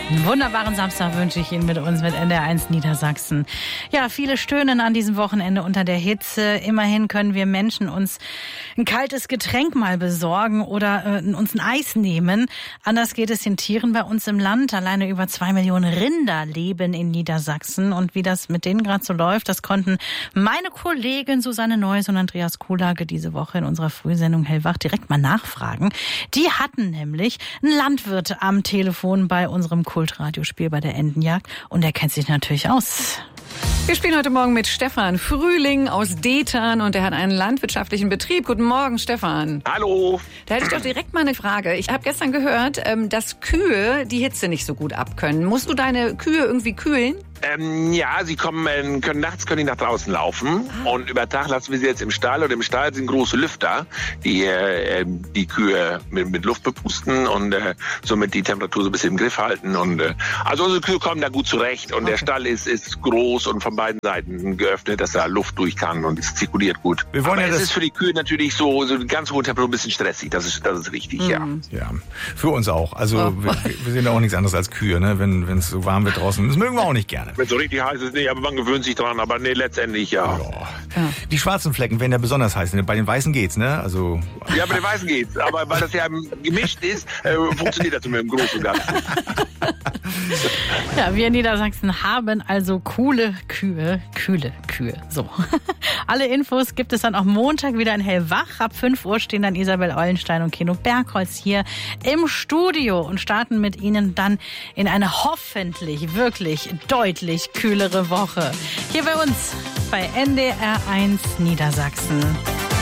Einen wunderbaren Samstag wünsche ich Ihnen mit uns, mit NDR1 Niedersachsen. Ja, viele stöhnen an diesem Wochenende unter der Hitze. Immerhin können wir Menschen uns ein kaltes Getränk mal besorgen oder uns ein Eis nehmen. Anders geht es den Tieren bei uns im Land. Alleine über 2 Millionen Rinder leben in Niedersachsen. Und wie das mit denen gerade so läuft, das konnten meine Kollegin Susanne Neuss und Andreas Kuhlage diese Woche in unserer Frühsendung Hellwach direkt mal nachfragen. Die hatten nämlich einen Landwirt am Telefon bei unserem Kultradiospiel bei der Entenjagd und er kennt sich natürlich aus. Wir spielen heute Morgen mit Stefan Frühling aus Detern und er hat einen landwirtschaftlichen Betrieb. Guten Morgen, Stefan. Hallo. Da hätte ich doch direkt mal eine Frage. Ich habe gestern gehört, dass Kühe die Hitze nicht so gut abkönnen. Musst du deine Kühe irgendwie kühlen? Ja, sie können nachts nach draußen laufen und über Tag lassen wir sie jetzt im Stall und im Stall sind große Lüfter, die die Kühe mit Luft bepusten und somit die Temperatur so ein bisschen im Griff halten und also unsere Kühe kommen da gut zurecht und der Stall ist groß und von beiden Seiten geöffnet, dass da Luft durch kann und es zirkuliert gut. Aber es ist für die Kühe natürlich so eine ganz hohe Temperatur ein bisschen stressig, das ist richtig, ja. Ja, für uns auch. Also wir sind ja auch nichts anderes als Kühe, ne? Wenn es so warm wird draußen, das mögen wir auch nicht gerne. Wenn so richtig heiß ist, nicht, aber man gewöhnt sich dran, aber nee, letztendlich ja. Die schwarzen Flecken werden ja besonders heiß. Bei den Weißen geht's, ne? Also ja, bei den Weißen geht's, aber weil das ja gemischt ist, funktioniert das mit dem Großen und Ganzen. Ja, wir in Niedersachsen haben also kühle Kühe. So. Alle Infos gibt es dann auch Montag wieder in Hellwach. Ab 5 Uhr stehen dann Isabel Eulenstein und Keno Bergholz hier im Studio und starten mit Ihnen dann in eine hoffentlich wirklich deutlich kühlere Woche. Hier bei uns bei NDR1 Niedersachsen.